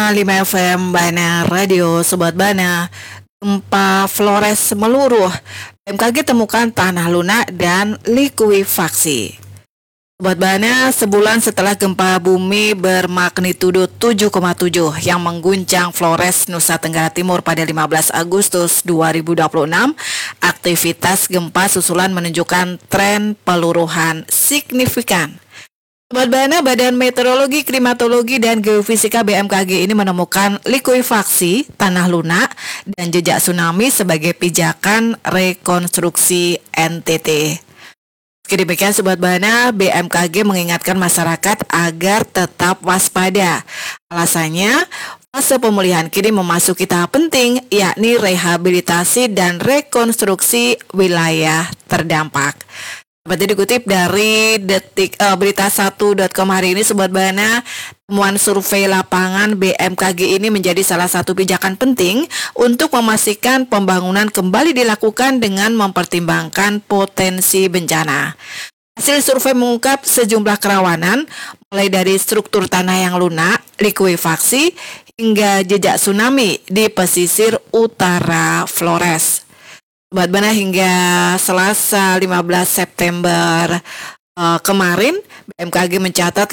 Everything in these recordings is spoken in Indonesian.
FM Bana Radio Sobat Bana. Gempa Flores meluruh, BMKG temukan tanah lunak dan likuifaksi. Sobat Bana, sebulan setelah gempa bumi bermagnitudo 7,7 yang mengguncang Flores, Nusa Tenggara Timur pada 15 Agustus 2026, aktivitas gempa susulan menunjukkan tren peluruhan signifikan. Sobat Bana, Badan Meteorologi, Klimatologi, dan Geofisika BMKG ini menemukan likuifaksi, tanah lunak, dan jejak tsunami sebagai pijakan rekonstruksi NTT. Meski demikian, Sobat Bana, BMKG mengingatkan masyarakat agar tetap waspada. Alasannya, fase pemulihan kini memasuki tahap penting, yakni rehabilitasi dan rekonstruksi wilayah terdampak. Seperti dikutip dari berita1.com hari ini, Sobat Bana, temuan survei lapangan BMKG ini menjadi salah satu pijakan penting untuk memastikan pembangunan kembali dilakukan dengan mempertimbangkan potensi bencana. Hasil survei mengungkap sejumlah kerawanan, mulai dari struktur tanah yang lunak, likuifaksi, hingga jejak tsunami di pesisir utara Flores. Sobat Bana, hingga Selasa 15 September kemarin, BMKG mencatat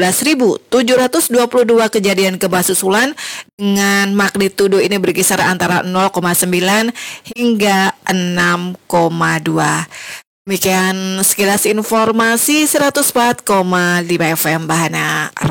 15.722 kejadian gempa susulan dengan magnitudo ini berkisar antara 0,9 hingga 6,2. Demikian sekilas informasi 104,5 FM Bahana